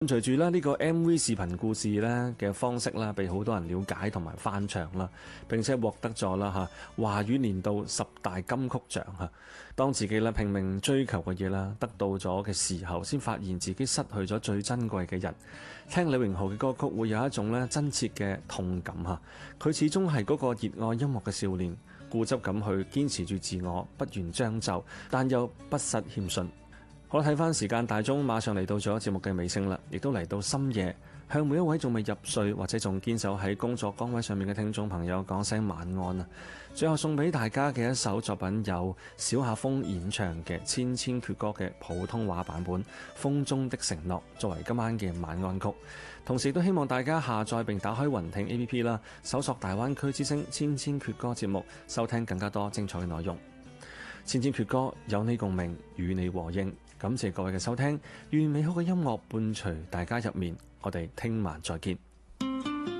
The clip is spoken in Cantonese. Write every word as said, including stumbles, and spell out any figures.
隨住咧呢個 M V 視頻故事咧嘅方式啦，被好多人了解同埋翻唱啦，並且獲得咗啦嚇華語年度十大金曲獎嚇。當自己咧拼命追求嘅嘢啦，得到咗嘅時候，先發現自己失去咗最珍貴嘅人。聽李榮浩嘅歌曲會有一種咧真切嘅痛感嚇。佢始終係嗰個熱愛音樂嘅少年，固執咁去堅持住自我，不願將就，但又不失謙遜。好啦，睇翻時間大鐘，馬上嚟到咗節目嘅尾聲啦，亦都嚟到深夜，向每一位仲未入睡或者仲堅守喺工作崗位上面嘅聽眾朋友講聲晚安啊！最後送俾大家嘅一首作品有小夏風演唱嘅《千千闕歌》嘅普通話版本《風中的承諾》，作為今晚嘅晚安曲。同時都希望大家下載並打開雲聽 A P P 啦，搜索大灣區之聲千千闕歌節目，收聽更加多精彩嘅內容。千千闕歌有你共鳴，與你和應。感謝各位嘅收聽，願美好嘅音樂伴隨大家入眠。我哋聽晚再見。